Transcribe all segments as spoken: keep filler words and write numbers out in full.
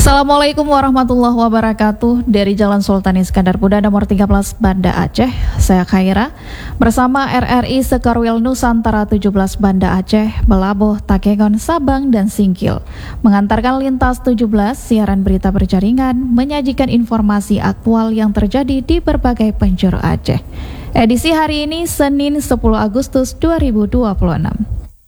Assalamualaikum warahmatullahi wabarakatuh. Dari Jalan Sultan Iskandar Muda nomor tiga belas Banda Aceh, saya Khaira bersama R R I Sekarwil Nusantara tujuh belas Banda Aceh, Belaboh, Takengon, Sabang, dan Singkil mengantarkan lintas tujuh belas siaran berita berjaringan menyajikan informasi aktual yang terjadi di berbagai penjuru Aceh. Edisi hari ini Senin sepuluh Agustus dua ribu dua puluh enam.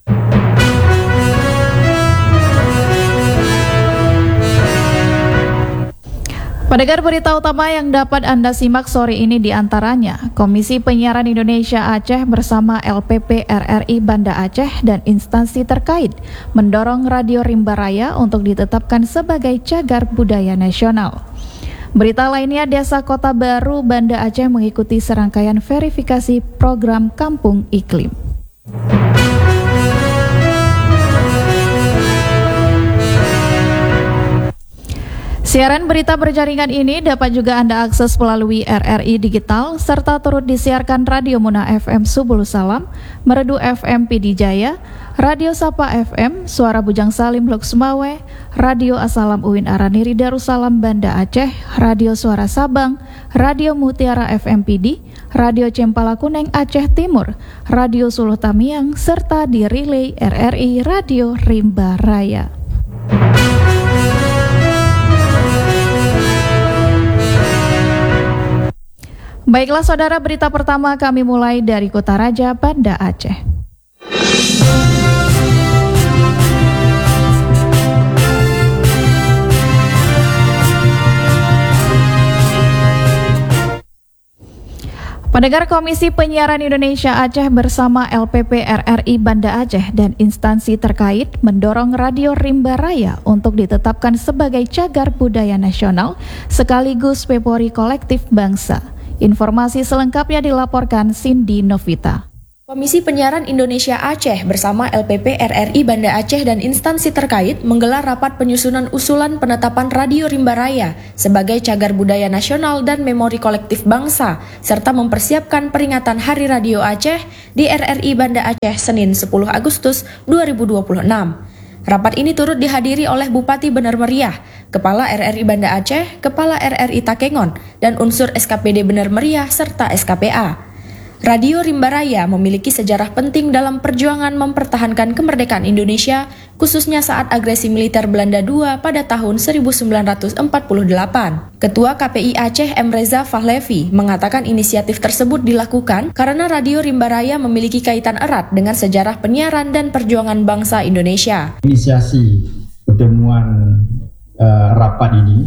Pendengar, berita utama yang dapat Anda simak sore ini diantaranya: Komisi Penyiaran Indonesia Aceh bersama L P P R R I Banda Aceh dan instansi terkait mendorong Radio Rimba Raya untuk ditetapkan sebagai cagar budaya nasional. Berita lainnya, Desa Kota Baru Banda Aceh mengikuti serangkaian verifikasi program Kampung Iklim. Siaran berita berjaringan ini dapat juga Anda akses melalui R R I Digital, serta turut disiarkan Radio Muna F M Subul Salam, Merdu F M Pidi Jaya, Radio Sapa F M, Suara Bujang Salim Lok Sumawe, Radio Asalam Uin Araniri Darussalam Banda Aceh, Radio Suara Sabang, Radio Mutiara F M Pidi, Radio Cempala Kuneng Aceh Timur, Radio Suluh Tamiang, serta di relay R R I Radio Rimba Raya. Baiklah saudara, berita pertama kami mulai dari Kota Raja, Banda Aceh. Pendengar, Komisi Penyiaran Indonesia Aceh bersama L P P R R I Banda Aceh dan instansi terkait mendorong Radio Rimba Raya untuk ditetapkan sebagai cagar budaya nasional sekaligus memori kolektif bangsa. Informasi selengkapnya dilaporkan Cindy Novita. Komisi Penyiaran Indonesia Aceh bersama L P P R R I Banda Aceh dan instansi terkait menggelar rapat penyusunan usulan penetapan Radio Rimba Raya sebagai cagar budaya nasional dan memori kolektif bangsa, serta mempersiapkan peringatan Hari Radio Aceh di R R I Banda Aceh Senin sepuluh Agustus dua ribu dua puluh enam. Rapat ini turut dihadiri oleh Bupati Benar Meriah, Kepala R R I Banda Aceh, Kepala R R I Takengon, dan unsur S K P D Benar Meriah serta S K P A. Radio Rimba Raya memiliki sejarah penting dalam perjuangan mempertahankan kemerdekaan Indonesia, khususnya saat agresi militer Belanda kedua pada tahun seribu sembilan ratus empat puluh delapan. Ketua K P I Aceh M. Reza Fahlevi mengatakan inisiatif tersebut dilakukan karena Radio Rimba Raya memiliki kaitan erat dengan sejarah penyiaran dan perjuangan bangsa Indonesia. Inisiasi pertemuan uh, rapat ini,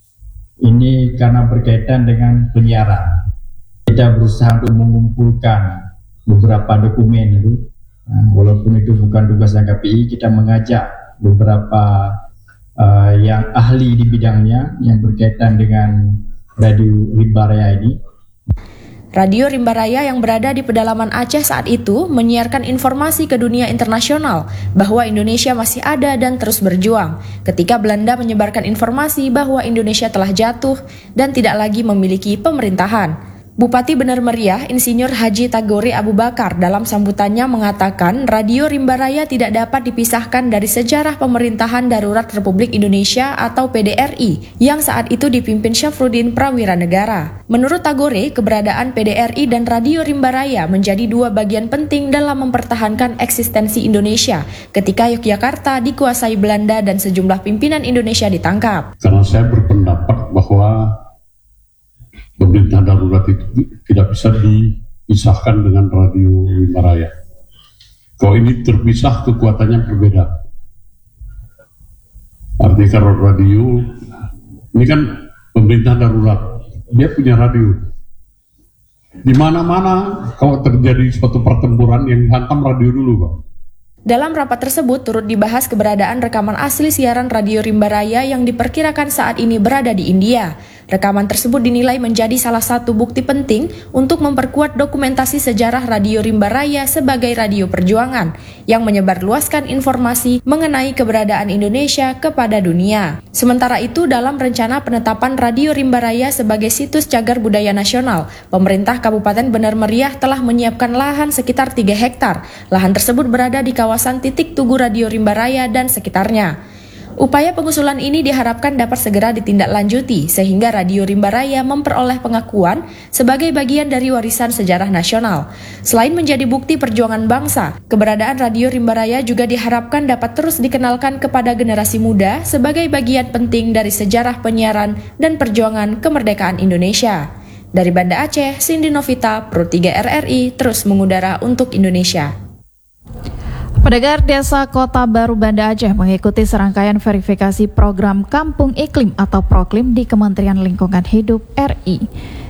ini karena berkaitan dengan penyiaran. Kita berusaha untuk mengumpulkan beberapa dokumen itu, walaupun itu bukan tugas K P I, kita mengajak beberapa uh, yang ahli di bidangnya yang berkaitan dengan Radio Rimba Raya ini. Radio Rimba Raya yang berada di pedalaman Aceh saat itu menyiarkan informasi ke dunia internasional bahwa Indonesia masih ada dan terus berjuang ketika Belanda menyebarkan informasi bahwa Indonesia telah jatuh dan tidak lagi memiliki pemerintahan. Bupati Benar Meriah, Insinyur Haji Tagore Abu Bakar dalam sambutannya mengatakan Radio Rimba Raya tidak dapat dipisahkan dari sejarah pemerintahan darurat Republik Indonesia atau P D R I yang saat itu dipimpin Syafruddin Prawira Negara. Menurut Tagore, keberadaan P D R I dan Radio Rimba Raya menjadi dua bagian penting dalam mempertahankan eksistensi Indonesia ketika Yogyakarta dikuasai Belanda dan sejumlah pimpinan Indonesia ditangkap. Karena saya berpendapat bahwa pemerintah darurat itu tidak bisa dipisahkan dengan Radio Rimba Raya. Kalau ini terpisah, kekuatannya berbeda. Artinya kalau radio, ini kan pemerintah darurat, dia punya radio. Di mana-mana kalau terjadi suatu pertempuran yang dihantam radio dulu, Pak. Dalam rapat tersebut turut dibahas keberadaan rekaman asli siaran Radio Rimba Raya yang diperkirakan saat ini berada di India. Rekaman tersebut dinilai menjadi salah satu bukti penting untuk memperkuat dokumentasi sejarah Radio Rimba Raya sebagai radio perjuangan yang menyebarluaskan informasi mengenai keberadaan Indonesia kepada dunia. Sementara itu, dalam rencana penetapan Radio Rimba Raya sebagai situs cagar budaya nasional, pemerintah Kabupaten Benar Meriah telah menyiapkan lahan sekitar tiga hektar. Lahan tersebut berada di kawasan titik tugu Radio Rimba Raya dan sekitarnya. Upaya pengusulan ini diharapkan dapat segera ditindaklanjuti sehingga Radio Rimba Raya memperoleh pengakuan sebagai bagian dari warisan sejarah nasional. Selain menjadi bukti perjuangan bangsa, keberadaan Radio Rimba Raya juga diharapkan dapat terus dikenalkan kepada generasi muda sebagai bagian penting dari sejarah penyiaran dan perjuangan kemerdekaan Indonesia. Dari Banda Aceh, Cindy Novita, Pro tiga R R I, terus mengudara untuk Indonesia. Pendengar, Desa Kota Baru Banda Aceh mengikuti serangkaian verifikasi program Kampung Iklim atau Proklim di Kementerian Lingkungan Hidup R I.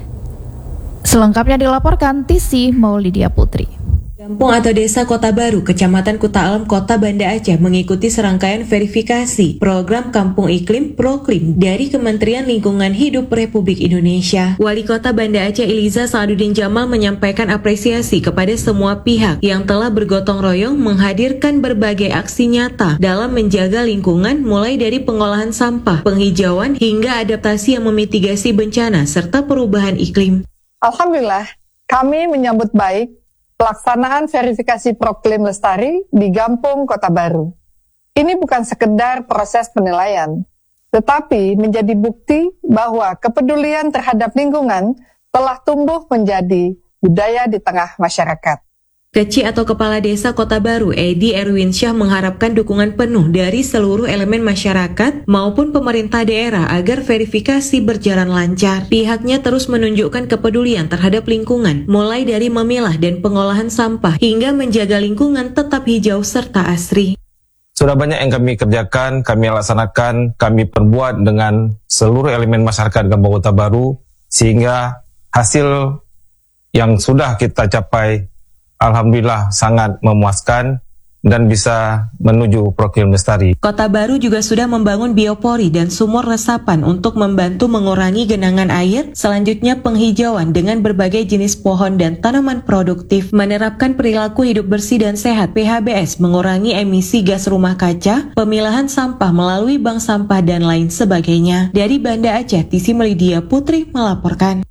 Selengkapnya dilaporkan Tisi Maulidia Putri. Kampung atau Desa Kota Baru, Kecamatan Kuta Alam, Kota Banda Aceh mengikuti serangkaian verifikasi program Kampung Iklim Proklim dari Kementerian Lingkungan Hidup Republik Indonesia. Wali Kota Banda Aceh Iliza Saaduddin Jamal menyampaikan apresiasi kepada semua pihak yang telah bergotong royong menghadirkan berbagai aksi nyata dalam menjaga lingkungan, mulai dari pengolahan sampah, penghijauan, hingga adaptasi yang memitigasi bencana serta perubahan iklim. Alhamdulillah, kami menyambut baik pelaksanaan verifikasi Proklim Lestari di Gampung Kota Baru. Ini bukan sekedar proses penilaian, tetapi menjadi bukti bahwa kepedulian terhadap lingkungan telah tumbuh menjadi budaya di tengah masyarakat. Keci atau Kepala Desa Kota Baru Edi Erwinsyah mengharapkan dukungan penuh dari seluruh elemen masyarakat maupun pemerintah daerah agar verifikasi berjalan lancar. Pihaknya terus menunjukkan kepedulian terhadap lingkungan, mulai dari memilah dan pengolahan sampah hingga menjaga lingkungan tetap hijau serta asri. Sudah banyak yang kami kerjakan, kami laksanakan, kami perbuat dengan seluruh elemen masyarakat Kampung Kota Baru, sehingga hasil yang sudah kita capai alhamdulillah sangat memuaskan dan bisa menuju Proklim Lestari. Kota Baru juga sudah membangun biopori dan sumur resapan untuk membantu mengurangi genangan air. Selanjutnya penghijauan dengan berbagai jenis pohon dan tanaman produktif, menerapkan perilaku hidup bersih dan sehat P H B S, mengurangi emisi gas rumah kaca, pemilahan sampah melalui bank sampah dan lain sebagainya. Dari Banda Aceh, Tisi Maulidia Putri melaporkan.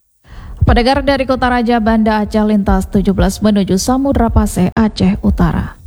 Pendengar, dari Kota Raja Banda Aceh lintas tujuh belas menuju Samudra Paseh, Aceh Utara.